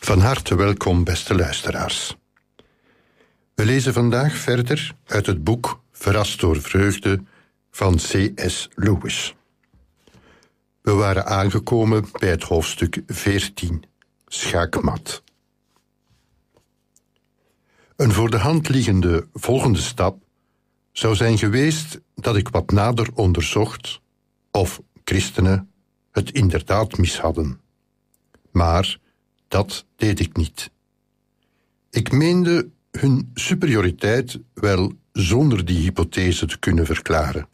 Van harte welkom, beste luisteraars. We lezen vandaag verder uit het boek Verrast door vreugde van C.S. Lewis. We waren aangekomen bij het hoofdstuk 14, Schaakmat. Een voor de hand liggende volgende stap zou zijn geweest dat ik wat nader onderzocht of christenen het inderdaad mis hadden. Maar dat deed ik niet. Ik meende hun superioriteit wel zonder die hypothese te kunnen verklaren.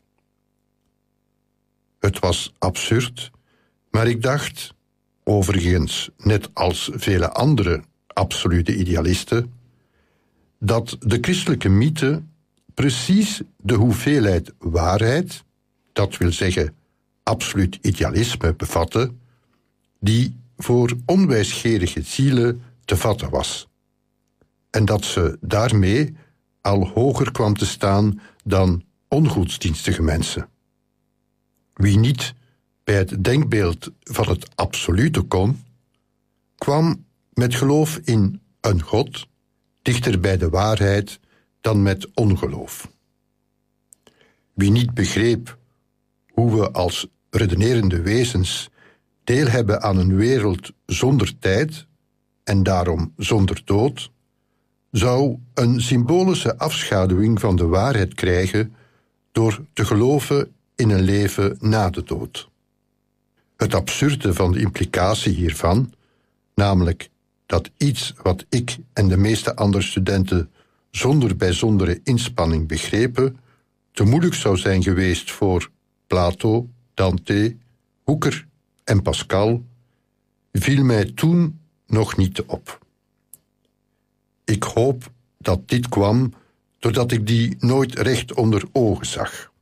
Het was absurd, maar ik dacht, overigens net als vele andere absolute idealisten, dat de christelijke mythe precies de hoeveelheid waarheid, dat wil zeggen absoluut idealisme, bevatte, die voor onwijsgerige zielen te vatten was. En dat ze daarmee al hoger kwam te staan dan ongodsdienstige mensen. Wie niet bij het denkbeeld van het absolute kon, kwam met geloof in een God dichter bij de waarheid dan met ongeloof. Wie niet begreep hoe we als redenerende wezens deel hebben aan een wereld zonder tijd en daarom zonder dood, zou een symbolische afschaduwing van de waarheid krijgen door te geloven in een leven na de dood. Het absurde van de implicatie hiervan, namelijk dat iets wat ik en de meeste andere studenten zonder bijzondere inspanning begrepen, te moeilijk zou zijn geweest voor Plato, Dante, Hooker en Pascal, viel mij toen nog niet op. Ik hoop dat dit kwam doordat ik die nooit recht onder ogen zag.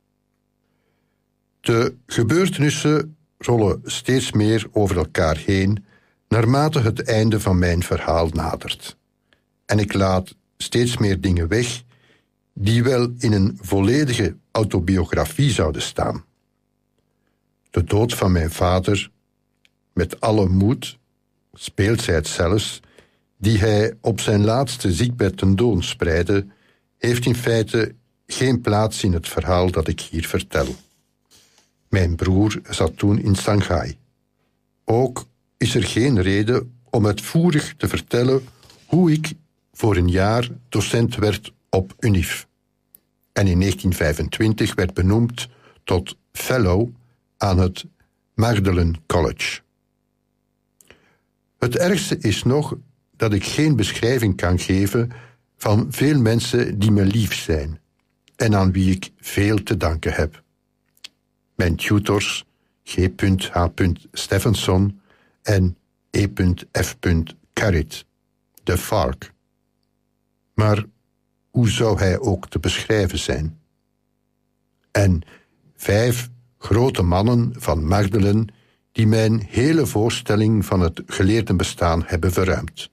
De gebeurtenissen rollen steeds meer over elkaar heen naarmate het einde van mijn verhaal nadert. En ik laat steeds meer dingen weg die wel in een volledige autobiografie zouden staan. De dood van mijn vader, met alle moed, speelsheid zelfs, die hij op zijn laatste ziekbed tentoonspreidde, heeft in feite geen plaats in het verhaal dat ik hier vertel. Mijn broer zat toen in Shanghai. Ook is er geen reden om uitvoerig te vertellen hoe ik voor een jaar docent werd op UNIF en in 1925 werd benoemd tot fellow aan het Magdalen College. Het ergste is nog dat ik geen beschrijving kan geven van veel mensen die me lief zijn en aan wie ik veel te danken heb. Mijn tutors G.H. Stephenson en E.F. Carrot, de Farc. Maar hoe zou hij ook te beschrijven zijn? En 5 grote mannen van Magdalen die mijn hele voorstelling van het geleerdenbestaan hebben verruimd.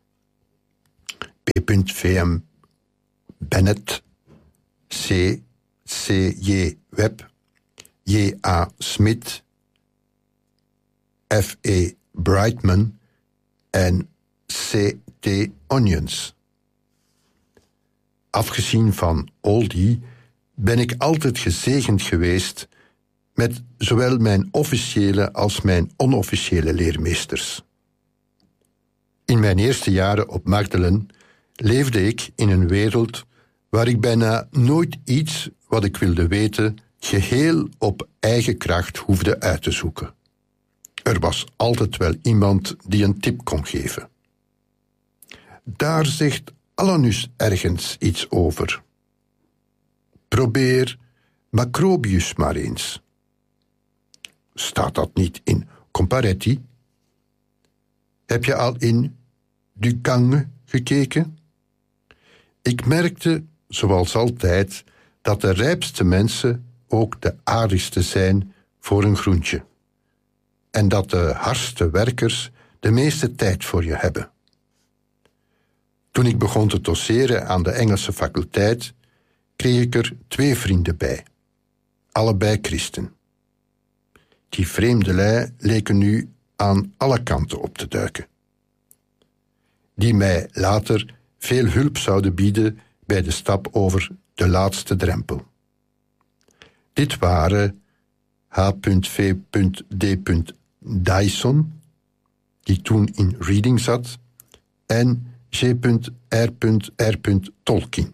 B.V.M. Bennett, C.J. Webb, J.A. Smith, F.E. Brightman en C.T. Onions. Afgezien van al die ben ik altijd gezegend geweest met zowel mijn officiële als mijn onofficiële leermeesters. In mijn eerste jaren op Magdalen leefde ik in een wereld waar ik bijna nooit iets wat ik wilde weten geheel op eigen kracht hoefde uit te zoeken. Er was altijd wel iemand die een tip kon geven. Daar zegt Alanus ergens iets over. Probeer Macrobius maar eens. Staat dat niet in Comparetti? Heb je al in Ducange gekeken? Ik merkte, zoals altijd, dat de rijpste mensen ook de aardigste zijn voor een groentje. En dat de hardste werkers de meeste tijd voor je hebben. Toen ik begon te doseren aan de Engelse faculteit, kreeg ik er 2 vrienden bij. Allebei christen. Die vreemdelui leken nu aan alle kanten op te duiken. die mij later veel hulp zouden bieden bij de stap over de laatste drempel. Dit waren H.V.D. Dyson, die toen in Reading zat, en G.R.R. Tolkien.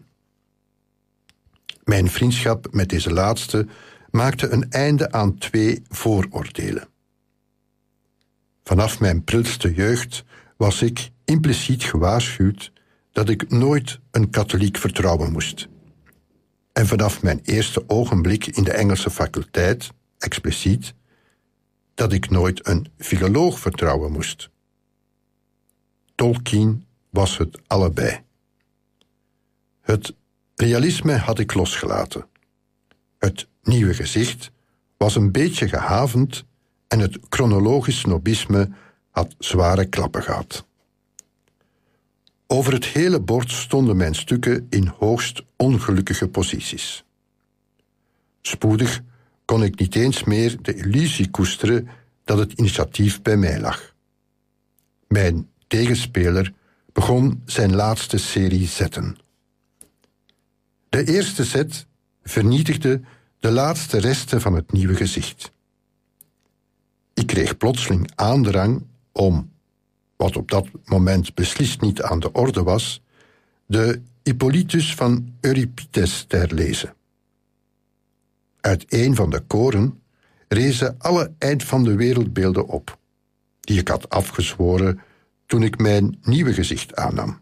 Mijn vriendschap met deze laatste maakte een einde aan 2 vooroordelen. Vanaf mijn prilste jeugd was ik impliciet gewaarschuwd dat ik nooit een katholiek vertrouwen moest. En vanaf mijn eerste ogenblik in de Engelse faculteit, expliciet, dat ik nooit een filoloog vertrouwen moest. Tolkien was het allebei. Het realisme had ik losgelaten. Het nieuwe gezicht was een beetje gehavend en het chronologisch snobisme had zware klappen gehad. Over het hele bord stonden mijn stukken in hoogst ongelukkige posities. Spoedig kon ik niet eens meer de illusie koesteren dat het initiatief bij mij lag. Mijn tegenspeler begon zijn laatste serie zetten. De eerste zet vernietigde de laatste resten van het nieuwe gezicht. Ik kreeg plotseling aandrang om, wat op dat moment beslist niet aan de orde was, de Hippolytus van Euripides te herlezen. Uit een van de koren rezen alle eind van de wereldbeelden op, die ik had afgezworen toen ik mijn nieuwe gezicht aannam.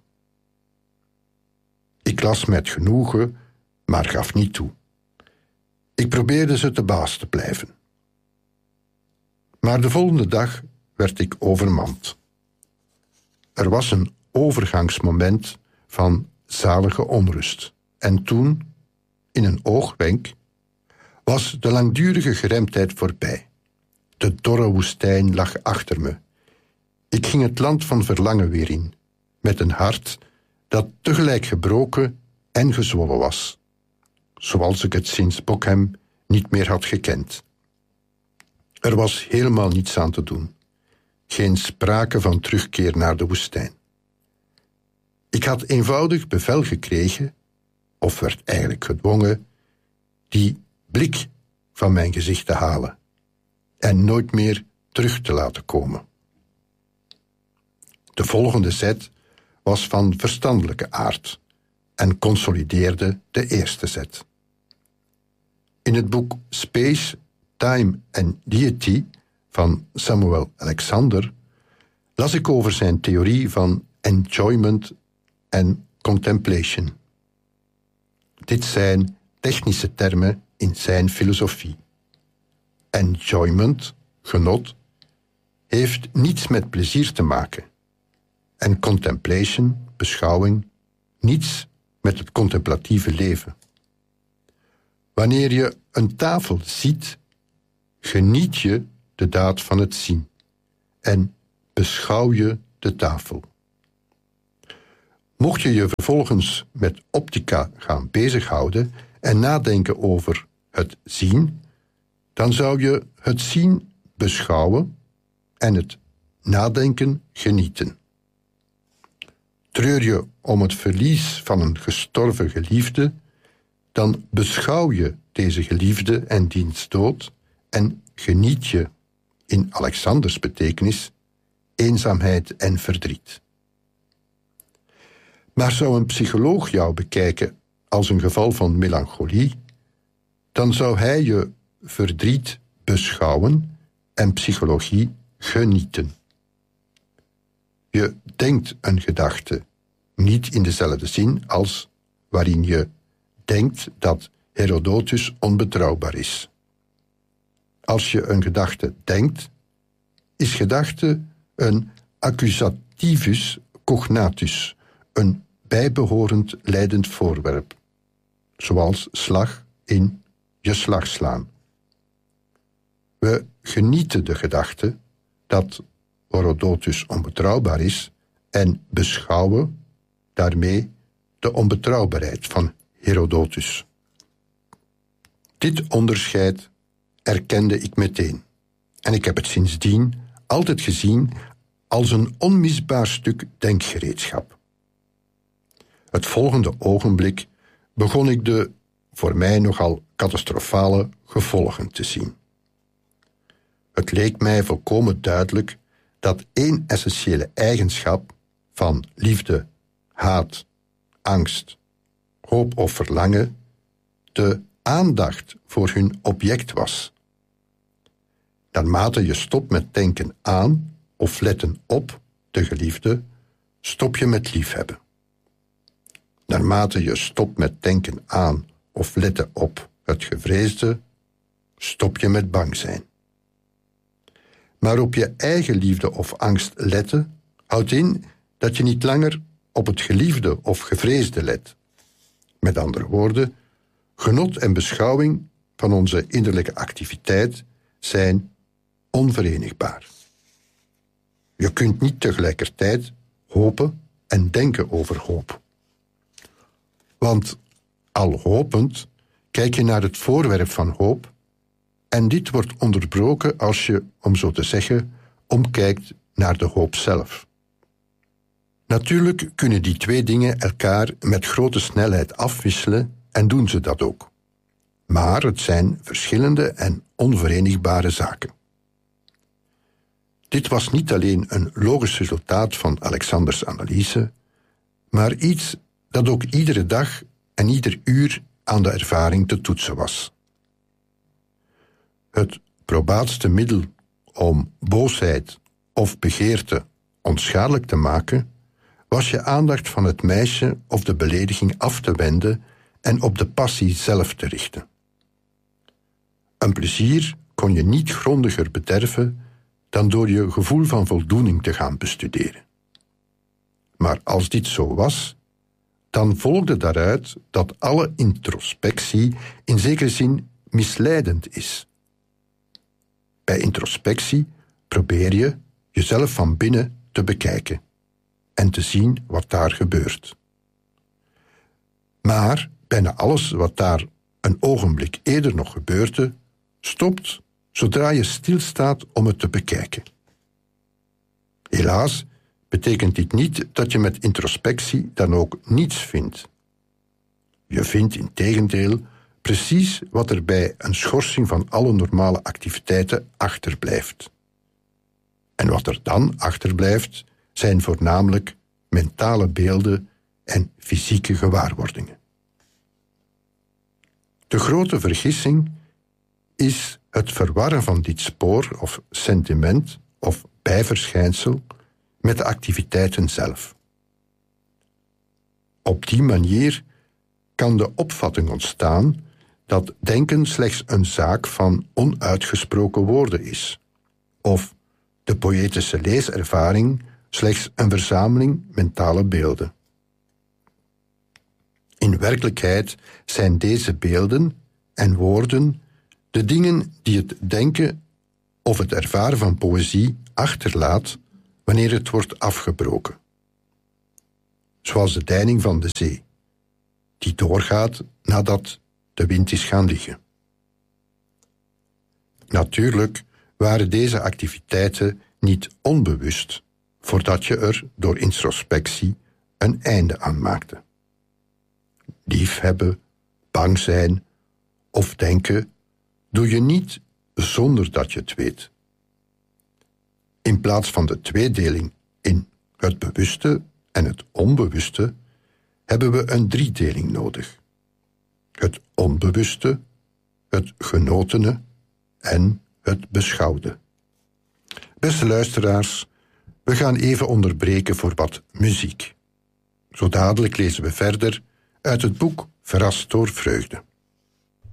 Ik las met genoegen, maar gaf niet toe. Ik probeerde ze te baas te blijven. Maar de volgende dag werd ik overmand. Er was een overgangsmoment van zalige onrust. En toen, in een oogwenk, was de langdurige geremdheid voorbij. De dorre woestijn lag achter me. Ik ging het land van verlangen weer in, met een hart dat tegelijk gebroken en gezwollen was, zoals ik het sinds Bockham niet meer had gekend. Er was helemaal niets aan te doen. Geen sprake van terugkeer naar de woestijn. Ik had eenvoudig bevel gekregen, of werd eigenlijk gedwongen, die blik van mijn gezicht te halen en nooit meer terug te laten komen. De volgende zet was van verstandelijke aard en consolideerde de eerste zet. In het boek Space, Time and Deity van Samuel Alexander las ik over zijn theorie van enjoyment en contemplation. Dit zijn technische termen in zijn filosofie. Enjoyment, genot, heeft niets met plezier te maken. En contemplation, beschouwing, niets met het contemplatieve leven. Wanneer je een tafel ziet, geniet je de daad van het zien en beschouw je de tafel. Mocht je je vervolgens met optica gaan bezighouden en nadenken over het zien, dan zou je het zien beschouwen en het nadenken genieten. Treur je om het verlies van een gestorven geliefde, dan beschouw je deze geliefde en diens dood en geniet je, in Alexanders betekenis, eenzaamheid en verdriet. Maar zou een psycholoog jou bekijken als een geval van melancholie, dan zou hij je verdriet beschouwen en psychologie genieten. Je denkt een gedachte, niet in dezelfde zin als waarin je denkt dat Herodotus onbetrouwbaar is. Als je een gedachte denkt, is gedachte een accusativus cognatus, een bijbehorend leidend voorwerp, zoals slag in je slag slaan. We genieten de gedachte dat Herodotus onbetrouwbaar is en beschouwen daarmee de onbetrouwbaarheid van Herodotus. Dit onderscheid erkende ik meteen en ik heb het sindsdien altijd gezien als een onmisbaar stuk denkgereedschap. Het volgende ogenblik begon ik de voor mij nogal catastrofale gevolgen te zien. Het leek mij volkomen duidelijk dat één essentiële eigenschap van liefde, haat, angst, hoop of verlangen de aandacht voor hun object was. Naarmate je stopt met denken aan of letten op de geliefde, stop je met liefhebben. Naarmate je stopt met denken aan of letten op het gevreesde, stop je met bang zijn. Maar op je eigen liefde of angst letten houdt in dat je niet langer op het geliefde of gevreesde let. Met andere woorden, genot en beschouwing van onze innerlijke activiteit zijn onverenigbaar. Je kunt niet tegelijkertijd hopen en denken over hoop. Want al hopend kijk je naar het voorwerp van hoop en dit wordt onderbroken als je, om zo te zeggen, omkijkt naar de hoop zelf. Natuurlijk kunnen die twee dingen elkaar met grote snelheid afwisselen en doen ze dat ook. Maar het zijn verschillende en onverenigbare zaken. Dit was niet alleen een logisch resultaat van Alexanders analyse, maar iets dat ook iedere dag en ieder uur aan de ervaring te toetsen was. Het probaatste middel om boosheid of begeerte onschadelijk te maken, was je aandacht van het meisje of de belediging af te wenden en op de passie zelf te richten. Een plezier kon je niet grondiger bederven dan door je gevoel van voldoening te gaan bestuderen. Maar als dit zo was, dan volgde daaruit dat alle introspectie in zekere zin misleidend is. Bij introspectie probeer je jezelf van binnen te bekijken en te zien wat daar gebeurt. Maar bijna alles wat daar een ogenblik eerder nog gebeurde, stopt zodra je stilstaat om het te bekijken. Helaas betekent dit niet dat je met introspectie dan ook niets vindt. Je vindt integendeel precies wat er bij een schorsing van alle normale activiteiten achterblijft. En wat er dan achterblijft, zijn voornamelijk mentale beelden en fysieke gewaarwordingen. De grote vergissing is het verwarren van dit spoor of sentiment of bijverschijnsel met de activiteiten zelf. Op die manier kan de opvatting ontstaan dat denken slechts een zaak van onuitgesproken woorden is, of de poëtische leeservaring slechts een verzameling mentale beelden. In werkelijkheid zijn deze beelden en woorden de dingen die het denken of het ervaren van poëzie achterlaat wanneer het wordt afgebroken. Zoals de deining van de zee, die doorgaat nadat de wind is gaan liggen. Natuurlijk waren deze activiteiten niet onbewust, voordat je er door introspectie een einde aan maakte. Liefhebben, bang zijn of denken doe je niet zonder dat je het weet. In plaats van de tweedeling in het bewuste en het onbewuste hebben we een driedeling nodig. Het onbewuste, het genotene en het beschouwde. Beste luisteraars, we gaan even onderbreken voor wat muziek. Zo dadelijk lezen we verder uit het boek Verrast door vreugde.